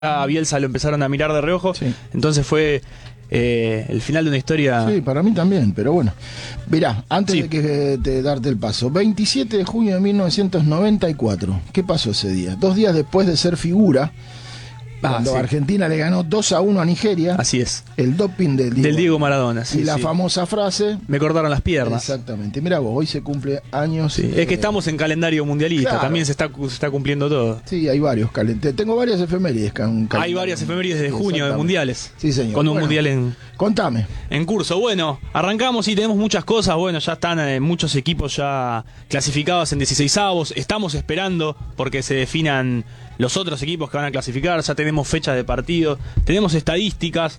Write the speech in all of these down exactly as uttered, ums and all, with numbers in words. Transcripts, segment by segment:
a Bielsa lo empezaron a mirar de reojo, sí. Entonces fue eh, el final de una historia. Sí, para mí también, pero bueno. Mirá, antes sí. de que de darte el paso, veintisiete de junio de mil novecientos noventa y cuatro, ¿qué pasó ese día? Dos días después de ser figura, cuando ah, sí. Argentina le ganó dos a uno a Nigeria. Así es. El doping del Diego, del Diego Maradona. Sí, y la sí. famosa frase: me cortaron las piernas. Exactamente. Mira vos, hoy se cumple años. Sí. Eh, es que estamos en calendario mundialista, claro. También se está, se está cumpliendo todo. Sí, hay varios calendarios. Tengo varias efemérides. Hay varias efemérides de junio de mundiales. Sí, señor. Con un bueno, mundial en. Contame. En curso. Bueno, arrancamos y tenemos muchas cosas. Bueno, ya están eh, muchos equipos ya clasificados en dieciseisavos. Estamos esperando porque se definan los otros equipos que van a clasificar. Ya tenemos fechas de partido, tenemos estadísticas.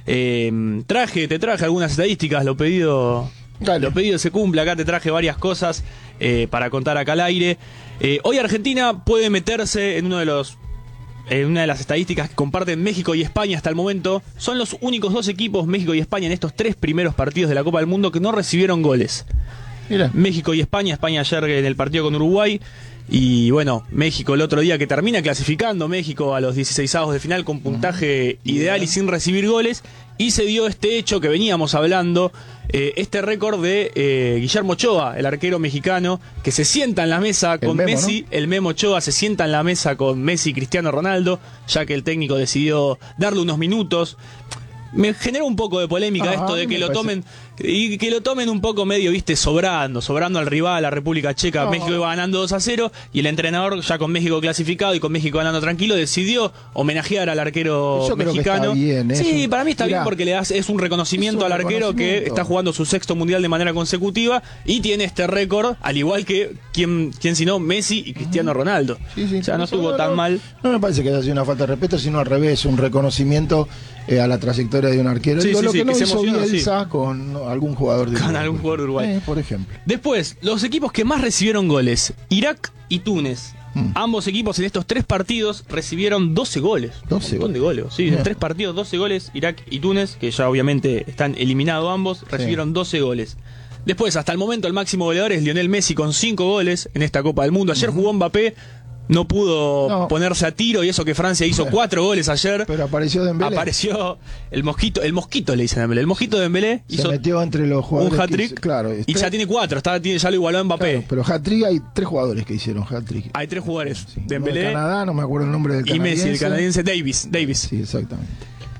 Eh, traje, te traje algunas estadísticas. Lo pedido, lo pedido se cumple. Acá te traje varias cosas eh, para contar acá al aire. Eh, hoy Argentina puede meterse en uno de los en una de las estadísticas que comparten México y España hasta el momento. Son los únicos dos equipos, México y España, en estos tres primeros partidos de la Copa del Mundo que no recibieron goles. Mira. México y España, España ayer en el partido con Uruguay. Y bueno, México el otro día que termina clasificando México a los dieciseisavos de final con puntaje uh-huh. ideal y sin recibir goles. Y se dio este hecho que veníamos hablando, eh, este récord de eh, Guillermo Ochoa, el arquero mexicano, que se sienta en la mesa con Memo, Messi. ¿No? El Memo Ochoa se sienta en la mesa con Messi y Cristiano Ronaldo, ya que el técnico decidió darle unos minutos. Me generó un poco de polémica Ajá, esto de que lo parece. tomen y que lo tomen un poco medio, viste, sobrando, sobrando al rival, a República Checa. Ajá. México iba ganando dos a cero y el entrenador, ya con México clasificado y con México ganando tranquilo, decidió homenajear al arquero Yo mexicano. Creo que está bien, sí, un... para mí está Mirá, bien porque le das, es un reconocimiento es un al arquero reconocimiento. que está jugando su sexto mundial de manera consecutiva y tiene este récord, al igual que quien, quien si no, Messi y Cristiano Ronaldo. Sí, sí, o sea, no estuvo no, tan no, mal. No me parece que haya sido una falta de respeto, sino al revés, un reconocimiento eh, a la trayectoria de un arquero. Sí, Digo, sí, lo sí, que no que hizo Bielsa sí. con no, algún jugador de Con algún jugador de Uruguay. Eh, por ejemplo. Después, los equipos que más recibieron goles, Irak y Túnez. Mm. Ambos equipos en estos tres partidos recibieron doce goles. doce un montón de goles. Sí, en tres partidos, doce goles, Irak y Túnez, que ya obviamente están eliminados ambos, recibieron sí. doce goles. Después, hasta el momento, el máximo goleador es Lionel Messi con cinco goles en esta Copa del Mundo. Ayer uh-huh. jugó Mbappé, no pudo no. ponerse a tiro, y eso que Francia hizo bueno, cuatro goles ayer. Pero apareció Dembélé. Apareció el mosquito, el mosquito le dicen a Dembélé. El mosquito de Dembélé se hizo metió entre los jugadores un hat-trick, claro, y ya tiene cuatro, está, ya lo igualó a Mbappé. Claro, pero hat-trick hay tres jugadores que hicieron hat-trick. Hay tres jugadores. Sí, Dembélé, de Canadá, no me acuerdo el nombre del canadiense. Y Messi, el canadiense Davis. Davis. Sí, exactamente.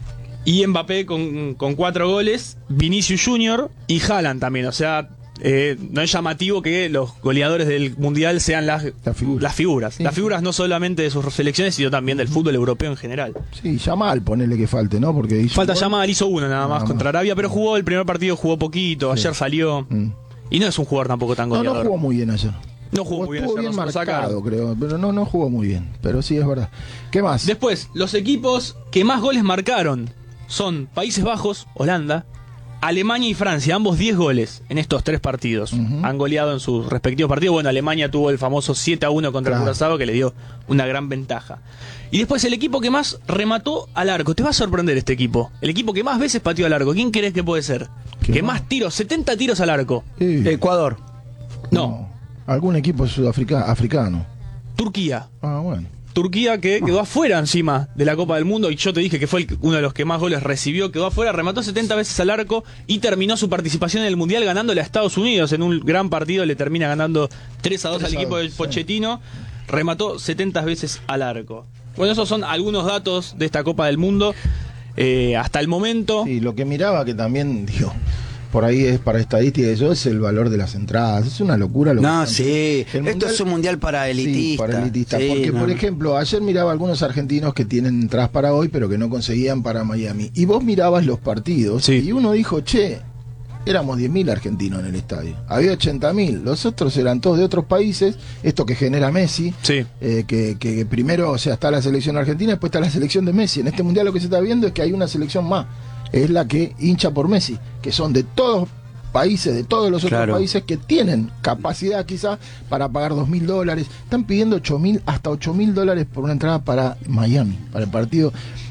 Y Mbappé con, con cuatro goles, Vinicius Junior y Haaland también, o sea... Eh, no es llamativo que los goleadores del Mundial sean las, la figura. las figuras. Sí. Las figuras no solamente de sus selecciones, sino también del fútbol europeo en general. Sí, Yamal, ponele que falte, ¿no? Porque hizo Falta Yamal, hizo uno nada más nada contra más. Arabia, pero jugó el primer partido, jugó poquito, sí. ayer salió. Mm. Y no es un jugador tampoco tan goleador. No, no jugó muy bien ayer. No jugó muy bien Estuvo ayer, bien nos marcado, creo, pero no, no jugó muy bien. Pero sí, es verdad. ¿Qué más? Después, los equipos que más goles marcaron son Países Bajos, Holanda, Alemania y Francia, ambos diez goles en estos tres partidos. Uh-huh. Han goleado en sus respectivos partidos. Bueno, Alemania tuvo el famoso siete a uno contra claro. el Curazao, que le dio una gran ventaja. Y después el equipo que más remató al arco. Te va a sorprender este equipo. El equipo que más veces pateó al arco. ¿Quién crees que puede ser? Que más tiros, setenta tiros al arco. Sí. Ecuador. No. no. Algún equipo sudafricano, africano. Turquía. Ah, bueno. Turquía, que quedó afuera encima de la Copa del Mundo, y yo te dije que fue el, uno de los que más goles recibió, quedó afuera, remató setenta veces al arco y terminó su participación en el Mundial ganándole a Estados Unidos en un gran partido. Le termina ganando tres a dos al equipo del Pochettino. Remató setenta veces al arco. Bueno, esos son algunos datos de esta Copa del Mundo eh, hasta el momento. Sí, lo que miraba que también, digo, por ahí es para estadística, eso es el valor de las entradas. Es una locura lo no, que sí. Esto mundial, es un mundial para elitistas. Sí, para elitistas. Sí, porque, no. por ejemplo, ayer miraba algunos argentinos que tienen entradas para hoy, pero que no conseguían para Miami. Y vos mirabas los partidos sí. y uno dijo, che, éramos diez mil argentinos en el estadio. Había ochenta mil. Los otros eran todos de otros países. Esto que genera Messi. Sí. Eh, que, que primero, o sea, está la selección argentina, después está la selección de Messi. En este mundial lo que se está viendo es que hay una selección más. Es la que hincha por Messi, que son de todos países, de todos los otros claro. países que tienen capacidad quizás para pagar dos mil dólares. Están pidiendo ocho mil, hasta ocho mil dólares por una entrada para Miami, para el partido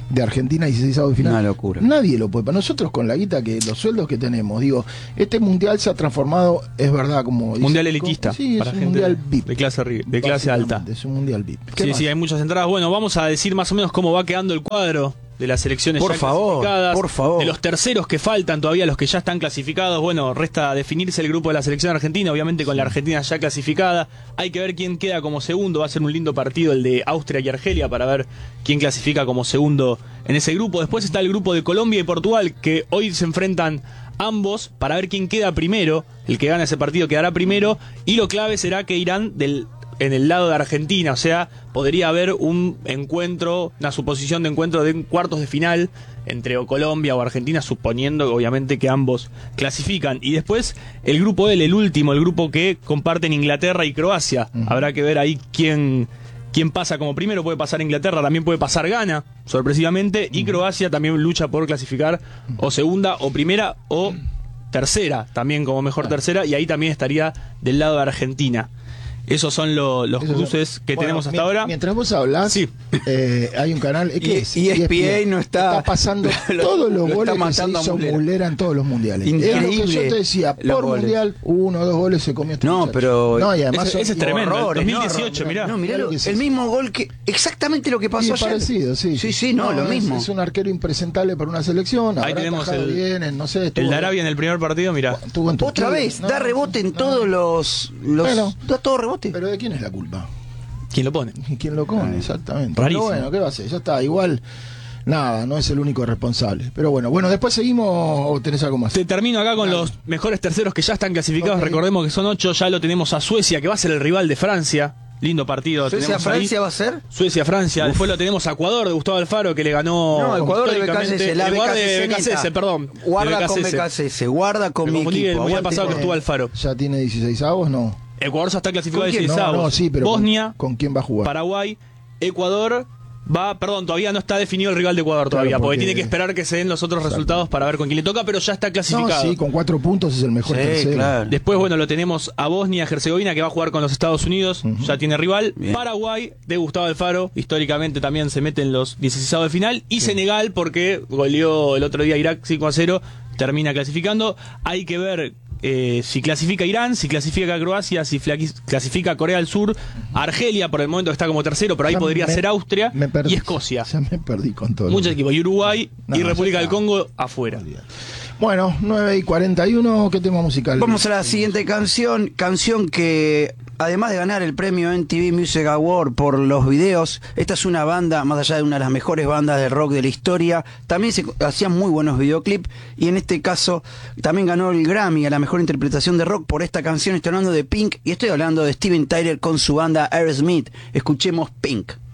de Argentina dieciséis avos de final. Una locura. Nadie lo puede. Para nosotros con la guita que los sueldos que tenemos, digo, este mundial se ha transformado, es verdad, como mundial dice, elitista, sí, para es un gente mundial V I P, de clase arri- de clase alta. Es un mundial V I P. ¿Qué Sí, más? sí, hay muchas entradas. Bueno, vamos a decir más o menos cómo va quedando el cuadro de las selecciones Por ya favor, clasificadas, por favor. de los terceros que faltan todavía, los que ya están clasificados. Bueno, resta definirse el grupo de la selección argentina, obviamente con la Argentina ya clasificada. Hay que ver quién queda como segundo. Va a ser un lindo partido el de Austria y Argelia para ver quién clasifica como segundo en ese grupo. Después está el grupo de Colombia y Portugal, que hoy se enfrentan ambos para ver quién queda primero. El que gana ese partido quedará primero, y lo clave será que irán del en el lado de Argentina, o sea, podría haber un encuentro, una suposición de encuentro de cuartos de final entre o Colombia o Argentina, suponiendo obviamente que ambos clasifican. Y después el grupo L, el último, el grupo que comparten Inglaterra y Croacia. Uh-huh. Habrá que ver ahí quién, quién pasa como primero. Puede pasar Inglaterra, también puede pasar Ghana, sorpresivamente, y uh-huh. Croacia también lucha por clasificar o segunda o primera o tercera, también como mejor uh-huh. tercera, y ahí también estaría del lado de Argentina. Esos son lo, los Esos cruces son, que bueno, tenemos hasta mi, ahora. Mientras vos hablas, sí. eh, hay un canal. ¿Qué es? E S P N no está. Está pasando lo, todos los lo goles que se hizo Muslera. Muslera en todos los mundiales. Increíble. Es lo que yo te decía, por goles. mundial, uno o dos goles se comió este No, muchacho. pero. No, y además ese, ese es tremendo. Horrores, dos mil dieciocho, no, mirá. No, mirá, lo, el mismo gol que. Exactamente lo que pasó ayer. Parecido, sí. Sí, sí, no, no lo es, mismo. Es un arquero impresentable para una selección. Ahí tenemos el. Bien, en, no sé, estuvo, el de Arabia en el primer partido, mirá. Otra vez, da rebote en todos los. Da todo rebote. Pero ¿de quién es la culpa? ¿Quién lo pone? ¿Quién lo pone? Exactamente. Rarísimo. Pero bueno, ¿qué va a hacer? Ya está, igual, nada, no es el único responsable. Pero bueno, bueno, después seguimos o tenés algo más. Te termino acá con Dale. los mejores terceros que ya están clasificados. Okay. Recordemos que son ocho, ya lo tenemos a Suecia, que va a ser el rival de Francia. Lindo partido. ¿Suecia-Francia va a ser? Suecia-Francia. Después lo tenemos a Ecuador de Gustavo Alfaro, que le ganó. No, Ecuador de B K C S. La Ecuador de B K C S, perdón. Guarda con B K C S, guarda con mi equipo. El mundial pasado que estuvo Alfaro. ¿Ya tiene dieciséis avos? No. Ecuador ya está clasificado de dieciséis no, avos. No, sí, pero Bosnia. ¿con, ¿con quién va a jugar? Paraguay. Ecuador. Va, perdón, todavía no está definido el rival de Ecuador todavía, claro, porque, porque tiene que esperar que se den los otros resultados para ver con quién le toca, pero ya está clasificado. No, sí, con cuatro puntos es el mejor sí, tercero. Claro. Después, bueno, lo tenemos a Bosnia-Herzegovina, que va a jugar con los Estados Unidos, uh-huh. ya tiene rival. Bien. Paraguay, de Gustavo Alfaro, históricamente también se mete en los dieciséis de final. Y sí. Senegal, porque goleó el otro día Irak cinco a cero, termina clasificando. Hay que ver Eh, si clasifica Irán, si clasifica Croacia, si clasifica Corea del Sur, Argelia por el momento está como tercero, pero ahí ya podría me, ser Austria y Escocia. Ya me perdí con todo. Muchos equipos, y Uruguay no, y República del Congo afuera. Bueno, nueve y cuarenta y uno, ¿qué tema musical? Vamos a la siguiente canción, canción que además de ganar el premio M T V Music Award por los videos, esta es una banda, más allá de una de las mejores bandas de rock de la historia, también se hacían muy buenos videoclips, y en este caso también ganó el Grammy a la mejor interpretación de rock por esta canción. Estoy hablando de Pink y estoy hablando de Steven Tyler con su banda Aerosmith. Escuchemos Pink.